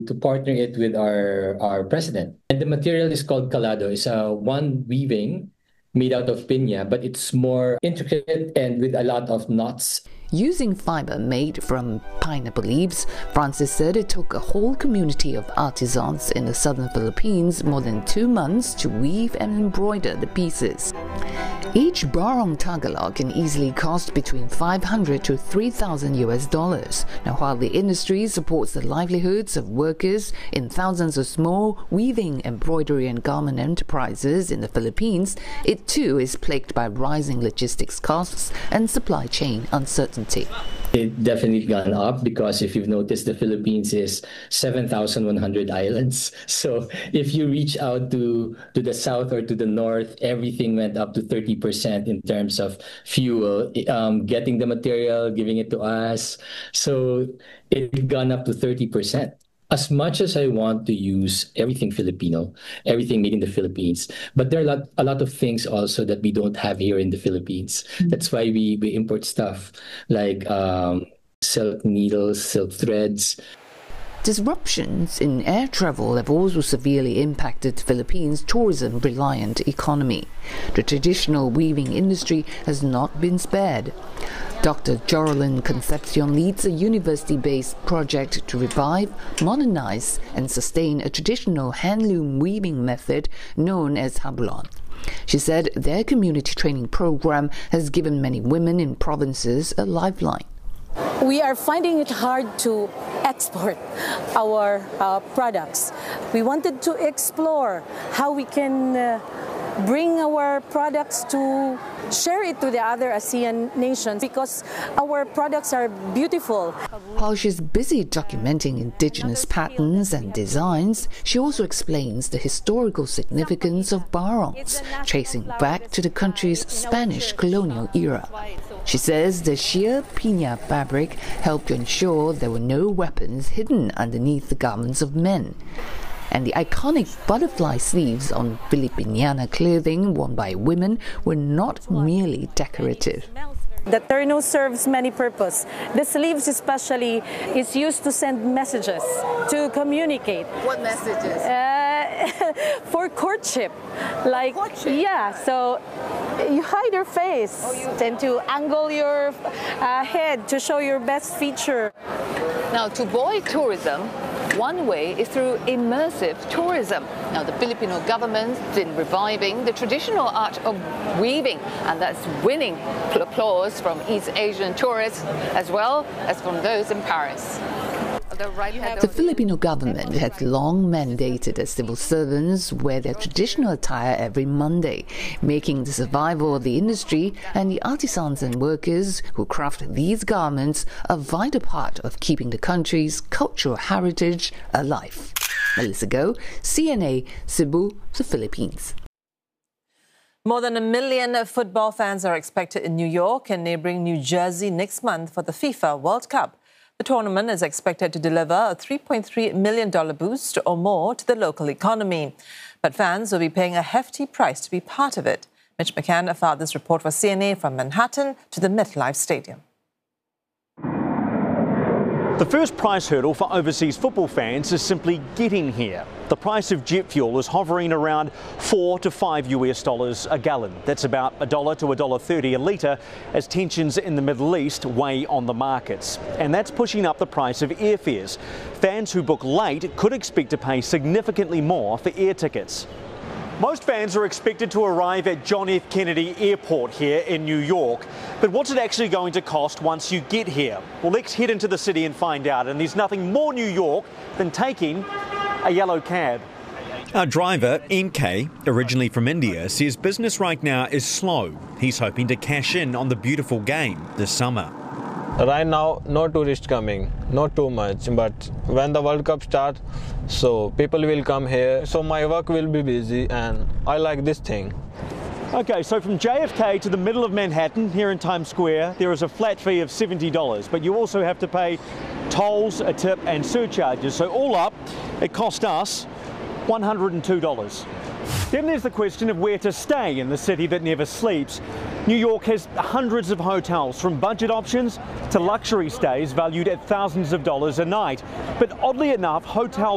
to partner it with our president. And the material is called calado. It's a one weaving made out of piña, but it's more intricate and with a lot of knots. Using fiber made from pineapple leaves, Francis said it took a whole community of artisans in the southern Philippines more than 2 months to weave and embroider the pieces. Each barong Tagalog can easily cost between $500 to $3,000. Now, while the industry supports the livelihoods of workers in thousands of small weaving, embroidery and garment enterprises in the Philippines, it too is plagued by rising logistics costs and supply chain uncertainty. It definitely gone up because if you've noticed, the Philippines is 7,100 islands. So if you reach out to the south or to the north, everything went up to 30% in terms of fuel, getting the material, giving it to us. So it gone up to 30%. As much as I want to use everything Filipino, everything made in the Philippines, but there are a lot of things also that we don't have here in the Philippines. That's why we import stuff like silk needles, silk threads. Disruptions in air travel have also severely impacted the Philippines' tourism-reliant economy. The traditional weaving industry has not been spared. Dr. Joralyn Concepcion leads a university-based project to revive, modernize and sustain a traditional handloom weaving method known as hablon. She said their community training program has given many women in provinces a lifeline. We are finding it hard to export our products. We wanted to explore how we can bring our products to share it to the other ASEAN nations because our products are beautiful. While she's busy documenting indigenous patterns and designs, she also explains the historical significance of barongs, tracing back to the country's Spanish colonial era. She says the sheer piña fabric helped to ensure there were no weapons hidden underneath the garments of men. And the iconic butterfly sleeves on Filipiniana clothing worn by women were not merely decorative. The terno serves many purposes. The sleeves especially is used to send messages, to communicate. What messages? For courtship. Like, courtship? Yeah, so you hide your face and to angle your head to show your best feature. Now, to avoid tourism, one way is through immersive tourism. Now, the Filipino government's been reviving the traditional art of weaving, and that's winning applause from East Asian tourists as well as from those in Paris. The Filipino government has long mandated that civil servants wear their traditional attire every Monday, making the survival of the industry and the artisans and workers who craft these garments a vital part of keeping the country's cultural heritage alive. Melissa Go, CNA, Cebu, the Philippines. More than 1 million football fans are expected in New York and neighboring New Jersey next month for the FIFA World Cup. The tournament is expected to deliver a $3.3 million boost or more to the local economy. But fans will be paying a hefty price to be part of it. Mitch McCann filed this report for CNA from Manhattan to the MetLife Stadium. The first price hurdle for overseas football fans is simply getting here. The price of jet fuel is hovering around $4 to $5 a gallon. That's about $1 to $1.30 a litre as tensions in the Middle East weigh on the markets. And that's pushing up the price of airfares. Fans who book late could expect to pay significantly more for air tickets. Most fans are expected to arrive at John F. Kennedy Airport here in New York. But what's it actually going to cost once you get here? Well, let's head into the city and find out. And there's nothing more New York than taking a yellow cab. Our driver, MK, originally from India, says business right now is slow. He's hoping to cash in on the beautiful game this summer. Right now, no tourists coming, not too much, but when the World Cup starts, so people will come here, so my work will be busy and I like this thing. Okay, so from JFK to the middle of Manhattan, here in Times Square, there is a flat fee of $70, but you also have to pay tolls, a tip and surcharges. So all up, it cost us $102. Then there's the question of where to stay in the city that never sleeps. New York has hundreds of hotels, from budget options to luxury stays valued at thousands of dollars a night. But oddly enough, hotels